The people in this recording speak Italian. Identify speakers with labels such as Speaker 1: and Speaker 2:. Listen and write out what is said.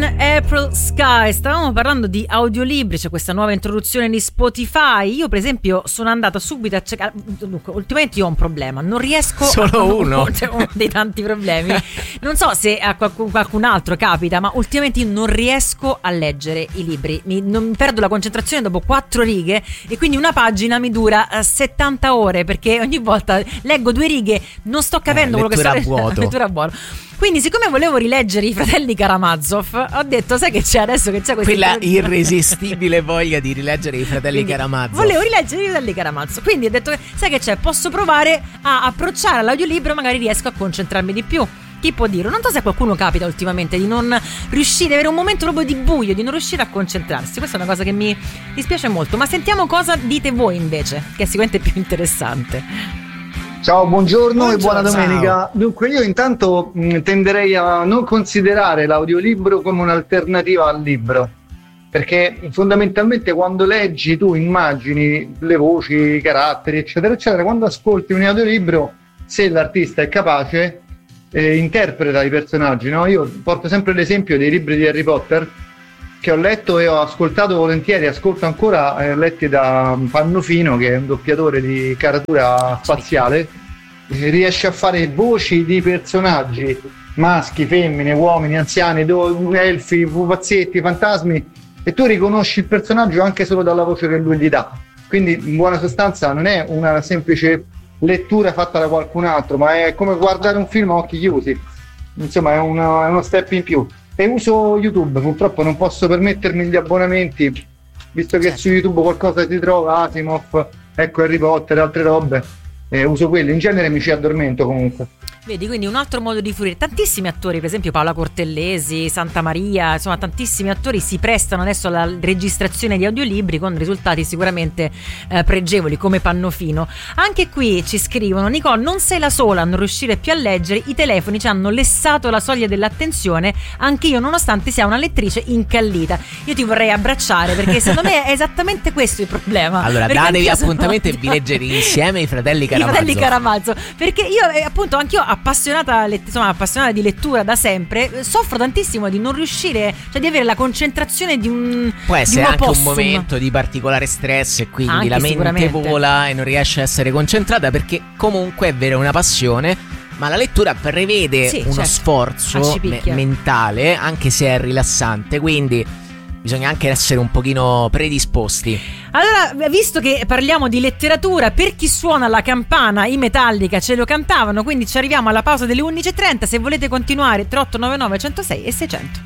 Speaker 1: April Sky. Stavamo parlando di audiolibri, c'è questa nuova introduzione di Spotify. Io per esempio sono andata subito a cercare. Dunque, ultimamente io ho un problema, non riesco
Speaker 2: uno
Speaker 1: dei tanti problemi. Non so se a qualcun altro capita, ma ultimamente io non riesco a leggere i libri. Non perdo la concentrazione dopo 4 righe e quindi una pagina mi dura 70 ore, perché ogni volta leggo 2 righe, non sto capendo quello che sta lettura a vuoto. Quindi, siccome volevo rileggere i Fratelli Karamazov, ho detto, sai che c'è adesso che c'è
Speaker 2: quella irresistibile voglia di rileggere i Fratelli Karamazov.
Speaker 1: Volevo rileggere i Fratelli Karamazov, quindi ho detto, sai che c'è, posso provare a approcciare all'audiolibro, magari riesco a concentrarmi di più. Chi può dire? Non so se a qualcuno capita ultimamente di non riuscire, avere un momento proprio di buio, di non riuscire a concentrarsi. Questa è una cosa che mi dispiace molto. Ma sentiamo cosa dite voi invece, che è sicuramente più interessante.
Speaker 3: Ciao, buongiorno e buona domenica. Ciao. Dunque, io intanto tenderei a non considerare l'audiolibro come un'alternativa al libro, perché fondamentalmente quando leggi tu immagini le voci, i caratteri, eccetera, eccetera. Quando ascolti un audiolibro, se l'artista è capace, interpreta i personaggi, no? Io porto sempre l'esempio dei libri di Harry Potter che ho letto e ho ascoltato volentieri, ascolto ancora, letti da Pannofino, che è un doppiatore di caratura spaziale, riesce a fare voci di personaggi maschi, femmine, uomini, anziani, elfi, pupazzetti, fantasmi, e tu riconosci il personaggio anche solo dalla voce che lui gli dà. Quindi in buona sostanza non è una semplice lettura fatta da qualcun altro, ma è come guardare un film a occhi chiusi. Insomma, è uno step in più. E uso YouTube, purtroppo non posso permettermi gli abbonamenti, visto che su YouTube qualcosa si trova, Asimov, ecco, Harry Potter, altre robe, uso quelli. In genere mi ci addormento comunque.
Speaker 1: Vedi, quindi un altro modo di fruire. Tantissimi attori, per esempio Paola Cortellesi, Santa Maria, insomma tantissimi attori si prestano adesso alla registrazione di audiolibri con risultati sicuramente pregevoli, come Pannofino. Anche qui ci scrivono: Nicole, non sei la sola a non riuscire più a leggere, i telefoni ci hanno lessato la soglia dell'attenzione, anche io nonostante sia una lettrice incallita. Io ti vorrei abbracciare, perché secondo me è esattamente questo il problema.
Speaker 2: Allora datevi appuntamento e vi leggere insieme i Fratelli Karamazov.
Speaker 1: I Fratelli Karamazov, perché io appunto anch'io appassionata di lettura da sempre, soffro tantissimo di non riuscire, cioè di avere la concentrazione di un
Speaker 2: può essere
Speaker 1: di un
Speaker 2: anche
Speaker 1: opossum.
Speaker 2: Un momento di particolare stress e quindi
Speaker 1: anche
Speaker 2: la mente vola e non riesce a essere concentrata, perché comunque è vero, è una passione, ma la lettura prevede uno sforzo mentale, anche se è rilassante, quindi bisogna anche essere un pochino predisposti.
Speaker 1: Allora, visto che parliamo di letteratura, per chi suona la campana, i Metallica ce lo cantavano, quindi ci arriviamo alla pausa delle 11.30. Se volete continuare, 3899 106 e 600.